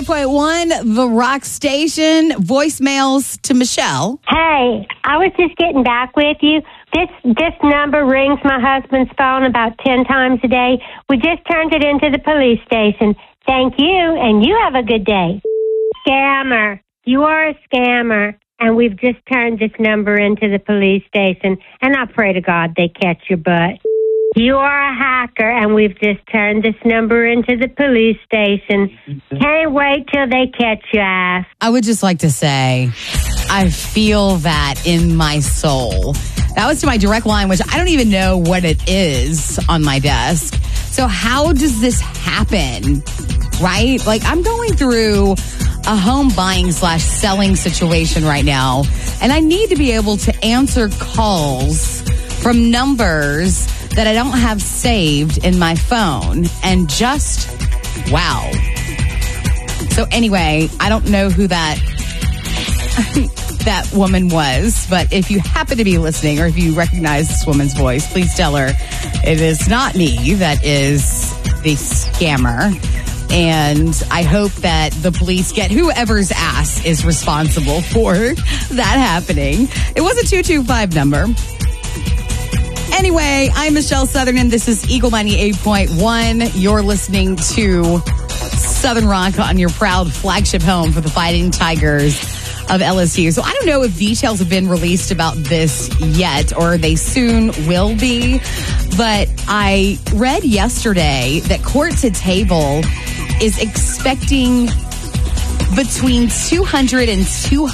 98.1, the Rock Station. Voicemails to Michelle. Hey, I was just getting back with you. This number rings my husband's phone about 10 times a day. We just turned it into the police station. Thank you, and you have a good day. Scammer. You are a scammer, and we've just turned this number into the police station, and I pray to God they catch your butt. You are a hacker, and we've just turned this number into the police station. Can't wait till they catch your ass. I would just like to say, I feel that in my soul. That was to my direct line, which I don't even know what it is on my desk. So how does this happen, right? Like, I'm going through a home buying / selling situation right now, and I need to be able to answer calls from numbers that I don't have saved in my phone. And just, wow. So anyway, I don't know who that woman was, but if you happen to be listening or if you recognize this woman's voice, please tell her it is not me that is the scammer. And I hope that the police get whoever's ass is responsible for that happening. It was a 225 number. Anyway, I'm Michelle Sutherland. This is Eagle 98.1. You're listening to Southern Rock on your proud flagship home for the Fighting Tigers of LSU. So I don't know if details have been released about this yet, or they soon will be. But I read yesterday that Court to Table is expecting between 200 and 200